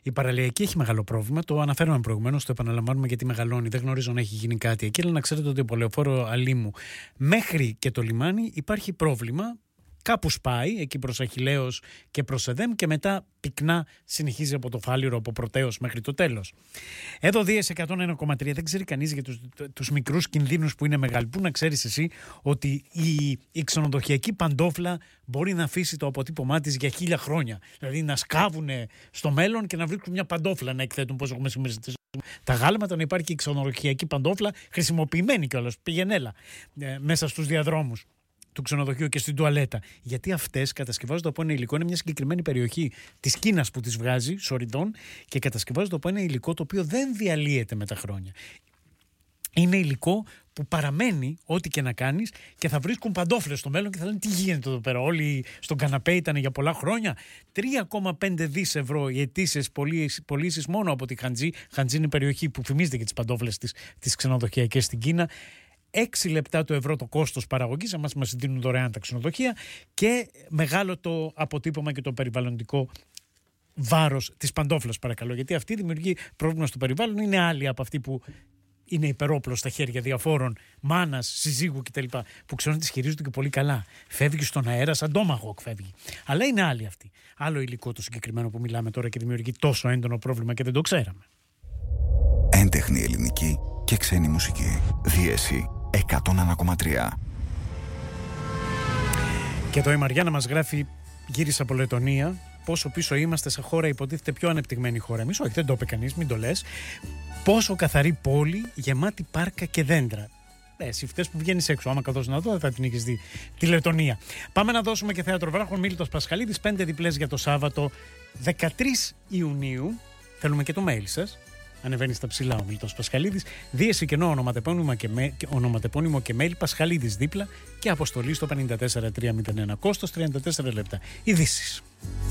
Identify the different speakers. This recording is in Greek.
Speaker 1: Η παραλιακή έχει μεγάλο πρόβλημα. Το αναφέραμε προηγουμένως, το επαναλαμβάνουμε γιατί μεγαλώνει. Δεν γνωρίζω αν έχει γίνει κάτι εκεί. Αλλά να ξέρετε ότι από λεωφόρο Αλήμου μέχρι και το λιμάνι υπάρχει πρόβλημα. Κάπου σπάει, εκεί προς Αχιλλέως και προς Εδέμ, και μετά πυκνά συνεχίζει από το Φάληρο, από Πρωτέως μέχρι το τέλος. Εδώ Δίες 101,3. Δεν ξέρει κανείς για τους μικρούς κινδύνους που είναι μεγάλοι. Πού να ξέρεις εσύ ότι η ξενοδοχειακή παντόφλα μπορεί να αφήσει το αποτύπωμά της για 1000 χρόνια. Δηλαδή να σκάβουν στο μέλλον και να βρίσκουν μια παντόφλα να εκθέτουν, πώς έχουμε σήμερα τα γάλματα, να υπάρχει η ξενοδοχειακή παντόφλα χρησιμοποιημένη κιόλας, πηγενέλα, μέσα στους διαδρόμους του ξενοδοχείου και στην τουαλέτα. Γιατί αυτές κατασκευάζονται από ένα υλικό, είναι μια συγκεκριμένη περιοχή της Κίνας που τις βγάζει, Σοριδών, και κατασκευάζονται από ένα υλικό το οποίο δεν διαλύεται με τα χρόνια. Είναι υλικό που παραμένει ό,τι και να κάνεις και θα βρίσκουν παντόφλες στο μέλλον και θα λένε τι γίνεται εδώ πέρα. Όλοι στον καναπέ ήταν για πολλά χρόνια. 3,5 δις ευρώ οι αιτήσεις πωλήσεις μόνο από τη Χαντζή. Χαντζή είναι η περιοχή που φημίζεται για τις παντόφλες της ξενοδοχειακές στην Κίνα. 6 λεπτά το ευρώ το κόστος παραγωγής, εμάς μας δίνουν δωρεάν τα ξενοδοχεία, και μεγάλο το αποτύπωμα και το περιβαλλοντικό βάρος της παντόφλας, παρακαλώ. Γιατί αυτή δημιουργεί πρόβλημα στο περιβάλλον, είναι άλλη από αυτή που είναι υπερόπλο στα χέρια διαφόρων μάνας, συζύγου κτλ. Που ξέρουν να τις χειρίζονται και πολύ καλά. Φεύγει στον αέρα σαν Tomahawk φεύγει. Αλλά είναι άλλη αυτή. Άλλο υλικό το συγκεκριμένο που μιλάμε τώρα και δημιουργεί τόσο έντονο πρόβλημα και δεν το ξέραμε.
Speaker 2: Έντεχνη ελληνική και ξένη μουσική. Δίεση 101,3.
Speaker 1: Και εδώ η Μαριάννα μας γράφει: γύρισα από Λετωνία. Πόσο πίσω είμαστε σε χώρα υποτίθεται πιο ανεπτυγμένη χώρα. Εμείς όχι, δεν το είπε κανείς, μην το λες. Πόσο καθαρή πόλη, γεμάτη πάρκα και δέντρα. Εσύ φταίς που βγαίνεις έξω. Άμα καθώς να δω, δεν θα την έχεις δει τη Λετωνία. Πάμε να δώσουμε και θέατρο βράχων. Μίλητος Πασχαλίδης, 5 διπλές για το Σάββατο 13 Ιουνίου. Θέλουμε και το mail σας. Ανεβαίνει στα ψηλά ο Μίλητος Πασχαλίδης. Δίεση κενό ονοματεπώνυμο και mail Πασχαλίδης δίπλα και αποστολή στο 54301. Κόστος 34 λεπτά. Ειδήσεις.